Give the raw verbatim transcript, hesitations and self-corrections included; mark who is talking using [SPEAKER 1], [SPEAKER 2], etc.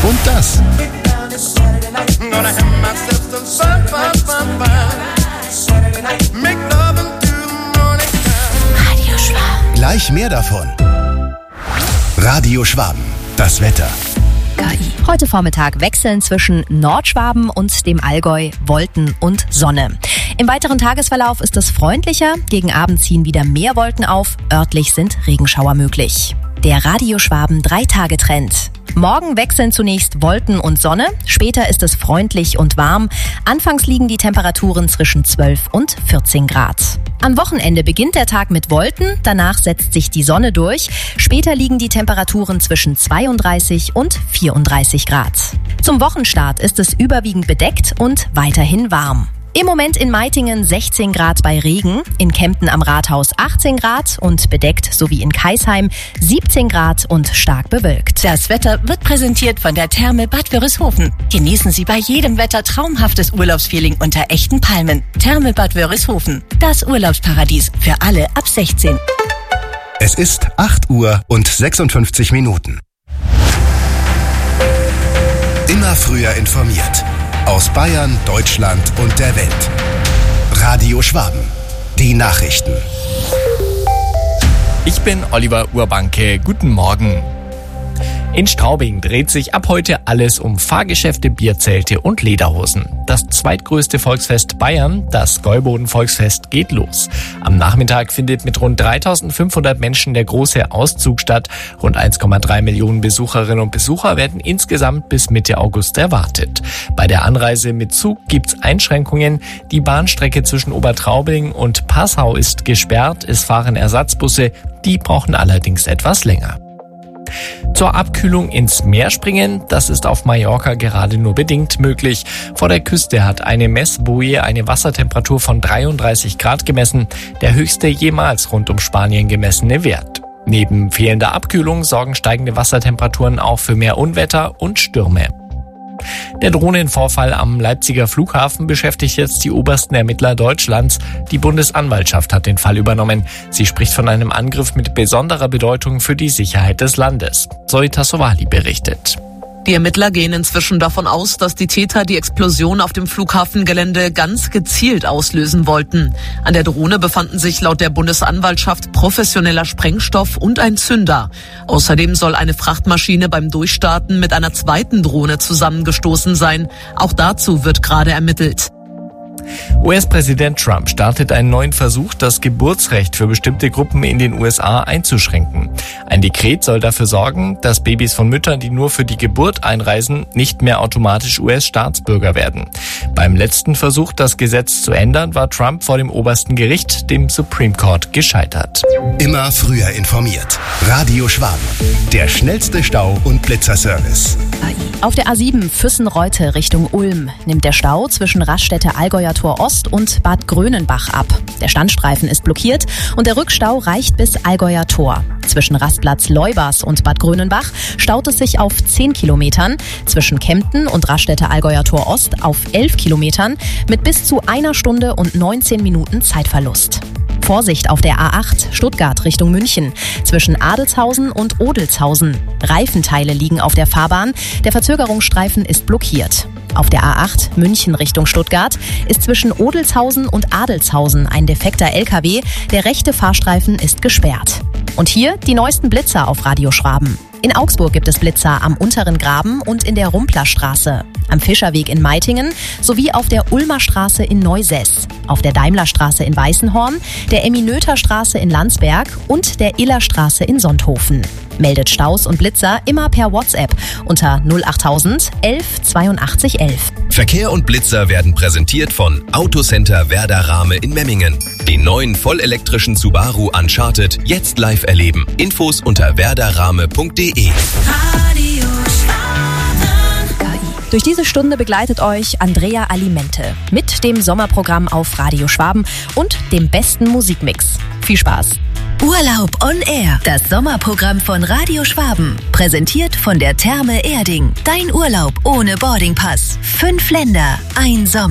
[SPEAKER 1] und das.
[SPEAKER 2] Radio Schwaben.
[SPEAKER 1] Gleich mehr davon. Radio Schwaben, das Wetter.
[SPEAKER 3] Heute Vormittag wechseln zwischen Nordschwaben und dem Allgäu Wolken und Sonne. Im weiteren Tagesverlauf ist es freundlicher, gegen Abend ziehen wieder mehr Wolken auf, örtlich sind Regenschauer möglich. Der Radio Schwaben drei-Tage-Trend. Morgen wechseln zunächst Wolken und Sonne, später ist es freundlich und warm. Anfangs liegen die Temperaturen zwischen zwölf und vierzehn Grad. Am Wochenende beginnt der Tag mit Wolken, danach setzt sich die Sonne durch. Später liegen die Temperaturen zwischen zweiunddreißig und vierunddreißig Grad. Zum Wochenstart ist es überwiegend bedeckt und weiterhin warm. Im Moment in Meitingen sechzehn Grad bei Regen, in Kempten am Rathaus achtzehn Grad und bedeckt sowie in Kaisheim siebzehn Grad und stark bewölkt.
[SPEAKER 2] Das Wetter wird präsentiert von der Therme Bad Wörishofen. Genießen Sie bei jedem Wetter traumhaftes Urlaubsfeeling unter echten Palmen. Therme Bad Wörishofen, das Urlaubsparadies für alle ab sechzehn.
[SPEAKER 1] Es ist acht Uhr und sechsundfünfzig Minuten. Immer früher informiert. Aus Bayern, Deutschland und der Welt. Radio Schwaben. Die Nachrichten.
[SPEAKER 4] Ich bin Oliver Urbanke. Guten Morgen. In Straubing dreht sich ab heute alles um Fahrgeschäfte, Bierzelte und Lederhosen. Das zweitgrößte Volksfest Bayern, das Gäuboden-Volksfest, geht los. Am Nachmittag findet mit rund dreitausendfünfhundert Menschen der große Auszug statt. Rund eins Komma drei Millionen Besucherinnen und Besucher werden insgesamt bis Mitte August erwartet. Bei der Anreise mit Zug gibt's Einschränkungen. Die Bahnstrecke zwischen Obertraubling und Passau ist gesperrt. Es fahren Ersatzbusse, die brauchen allerdings etwas länger. Zur Abkühlung ins Meer springen, das ist auf Mallorca gerade nur bedingt möglich. Vor der Küste hat eine Messboje eine Wassertemperatur von dreiunddreißig Grad gemessen, der höchste jemals rund um Spanien gemessene Wert. Neben fehlender Abkühlung sorgen steigende Wassertemperaturen auch für mehr Unwetter und Stürme. Der Drohnenvorfall am Leipziger Flughafen beschäftigt jetzt die obersten Ermittler Deutschlands. Die Bundesanwaltschaft hat den Fall übernommen. Sie spricht von einem Angriff mit besonderer Bedeutung für die Sicherheit des Landes. Zoe Tassovali berichtet.
[SPEAKER 5] Die Ermittler gehen inzwischen davon aus, dass die Täter die Explosion auf dem Flughafengelände ganz gezielt auslösen wollten. An der Drohne befanden sich laut der Bundesanwaltschaft professioneller Sprengstoff und ein Zünder. Außerdem soll eine Frachtmaschine beim Durchstarten mit einer zweiten Drohne zusammengestoßen sein. Auch dazu wird gerade ermittelt.
[SPEAKER 4] U S-Präsident Trump startet einen neuen Versuch, das Geburtsrecht für bestimmte Gruppen in den U S A einzuschränken. Ein Dekret soll dafür sorgen, dass Babys von Müttern, die nur für die Geburt einreisen, nicht mehr automatisch U S-Staatsbürger werden. Beim letzten Versuch, das Gesetz zu ändern, war Trump vor dem obersten Gericht, dem Supreme Court, gescheitert.
[SPEAKER 1] Immer früher informiert. Radio Schwaben. Der schnellste Stau- und Blitzerservice.
[SPEAKER 3] Auf der A sieben Füssen-Reute Richtung Ulm nimmt der Stau zwischen Raststätte Allgäuer Tor Ost und Bad Grönenbach ab. Der Standstreifen ist blockiert und der Rückstau reicht bis Allgäuer Tor. Zwischen Rastplatz Leubers und Bad Grönenbach staut es sich auf zehn Kilometern, zwischen Kempten und Raststätte Allgäuer Tor Ost auf elf Kilometern mit bis zu einer Stunde und neunzehn Minuten Zeitverlust. Vorsicht auf der A acht Stuttgart Richtung München zwischen Adelshausen und Odelshausen. Reifenteile liegen auf der Fahrbahn, der Verzögerungsstreifen ist blockiert. Auf der A acht München Richtung Stuttgart ist zwischen Odelshausen und Adelshausen ein defekter L K W, der rechte Fahrstreifen ist gesperrt. Und hier die neuesten Blitzer auf Radio Schwaben. In Augsburg gibt es Blitzer am Unteren Graben und in der Rumplerstraße, am Fischerweg in Meitingen sowie auf der Ulmer Straße in Neusess, auf der Daimlerstraße in Weißenhorn, der Emmy-Noether-Straße in Landsberg und der Illerstraße in Sonthofen. Meldet Staus und Blitzer immer per WhatsApp unter null achttausend elf zweiundachtzig elf.
[SPEAKER 6] Verkehr und Blitzer werden präsentiert von Autocenter Werder Rahme in Memmingen. Den neuen vollelektrischen Subaru Uncharted jetzt live erleben. Infos unter werderrahme punkt de.
[SPEAKER 2] Radio Schwaben.
[SPEAKER 3] Durch diese Stunde begleitet euch Andrea Alimente mit dem Sommerprogramm auf Radio Schwaben und dem besten Musikmix. Viel Spaß!
[SPEAKER 2] Urlaub on Air, das Sommerprogramm von Radio Schwaben. Präsentiert von der Therme Erding. Dein Urlaub ohne Boardingpass. Fünf Länder, ein Sommer.